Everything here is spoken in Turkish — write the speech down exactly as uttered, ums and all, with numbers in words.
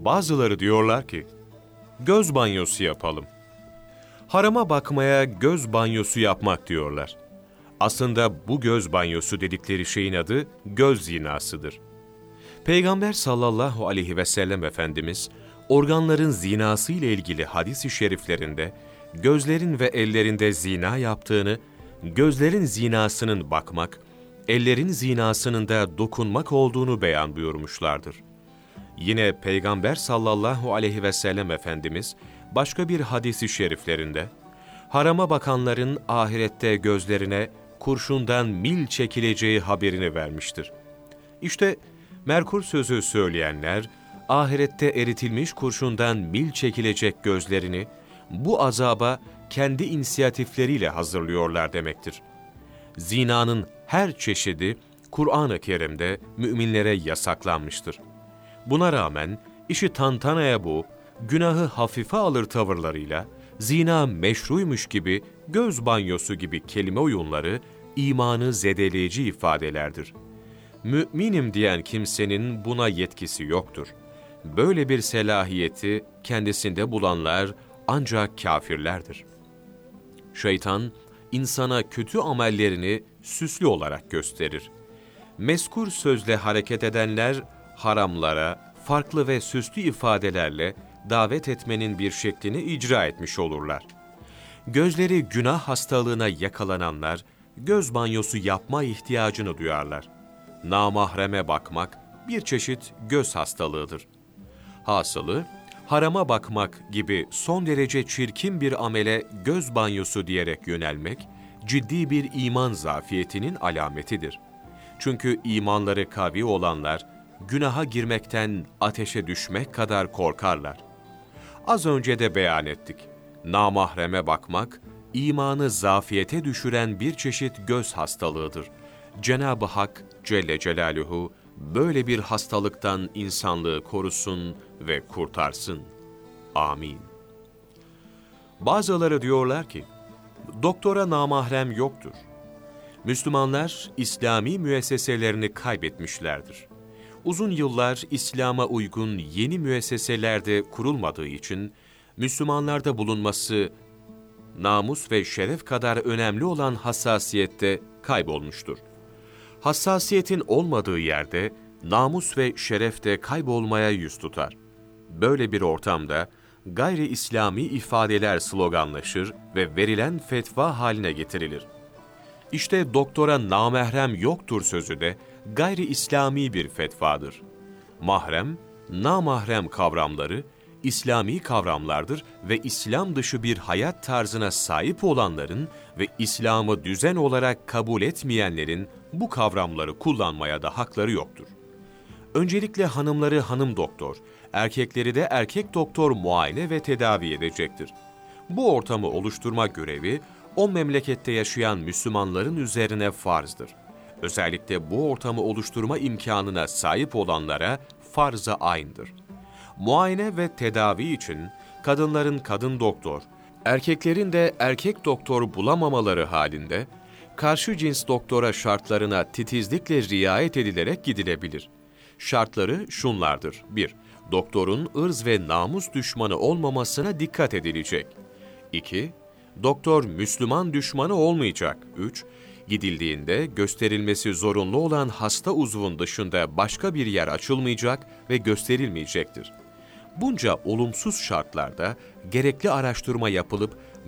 Bazıları diyorlar ki, göz banyosu yapalım. Harama bakmaya göz banyosu yapmak diyorlar. Aslında bu göz banyosu dedikleri şeyin adı göz zinasıdır. Peygamber sallallahu aleyhi ve sellem Efendimiz, organların zinası ile ilgili hadis-i şeriflerinde, gözlerin ve ellerinde zina yaptığını, gözlerin zinasının bakmak, ellerin zinasının da dokunmak olduğunu beyan buyurmuşlardır. Yine Peygamber sallallahu aleyhi ve sellem Efendimiz, başka bir hadis-i şeriflerinde, harama bakanların ahirette gözlerine kurşundan mil çekileceği haberini vermiştir. İşte Merkur sözü söyleyenler, ahirette eritilmiş kurşundan mil çekilecek gözlerini, bu azaba kendi inisiyatifleriyle hazırlıyorlar demektir. Zinanın her çeşidi Kur'an-ı Kerim'de müminlere yasaklanmıştır. Buna rağmen işi tantanaya boğup, günahı hafife alır tavırlarıyla, zina meşruymuş gibi, göz banyosu gibi kelime oyunları, imanı zedeleyici ifadelerdir. Müminim diyen kimsenin buna yetkisi yoktur. Böyle bir selahiyeti kendisinde bulanlar ancak kâfirlerdir. Şeytan, insana kötü amellerini süslü olarak gösterir. Mezkur sözle hareket edenler, haramlara, farklı ve süslü ifadelerle davet etmenin bir şeklini icra etmiş olurlar. Gözleri günah hastalığına yakalananlar, göz banyosu yapma ihtiyacını duyarlar. Namahreme bakmak bir çeşit göz hastalığıdır. Hasılı, harama bakmak gibi son derece çirkin bir amele göz banyosu diyerek yönelmek, ciddi bir iman zafiyetinin alametidir. Çünkü imanları kavi olanlar, günaha girmekten ateşe düşmek kadar korkarlar. Az önce de beyan ettik. Namahreme bakmak, imanı zafiyete düşüren bir çeşit göz hastalığıdır. Cenab-ı Hak Celle Celaluhu böyle bir hastalıktan insanlığı korusun ve kurtarsın. Amin. Bazıları diyorlar ki, doktora namahrem yoktur. Müslümanlar İslami müesseselerini kaybetmişlerdir. Uzun yıllar İslam'a uygun yeni müesseselerde kurulmadığı için, Müslümanlarda bulunması namus ve şeref kadar önemli olan hassasiyette kaybolmuştur. Hassasiyetin olmadığı yerde namus ve şeref de kaybolmaya yüz tutar. Böyle bir ortamda gayri İslami ifadeler sloganlaşır ve verilen fetva haline getirilir. İşte doktora namahrem yoktur sözü de gayri İslami bir fetvadır. Mahrem, namahrem kavramları İslami kavramlardır ve İslam dışı bir hayat tarzına sahip olanların ve İslam'ı düzen olarak kabul etmeyenlerin bu kavramları kullanmaya da hakları yoktur. Öncelikle hanımları hanım doktor, erkekleri de erkek doktor muayene ve tedavi edecektir. Bu ortamı oluşturma görevi o memlekette yaşayan Müslümanların üzerine farzdır. Özellikle bu ortamı oluşturma imkanına sahip olanlara farz-ı ayn'dır. Muayene ve tedavi için kadınların kadın doktor, erkeklerin de erkek doktor bulamamaları halinde, karşı cins doktora şartlarına titizlikle riayet edilerek gidilebilir. Şartları şunlardır. bir Doktorun ırz ve namus düşmanı olmamasına dikkat edilecek. iki Doktor Müslüman düşmanı olmayacak. üç Gidildiğinde gösterilmesi zorunlu olan hasta uzvun dışında başka bir yer açılmayacak ve gösterilmeyecektir. Bunca olumsuz şartlarda gerekli araştırma yapılıp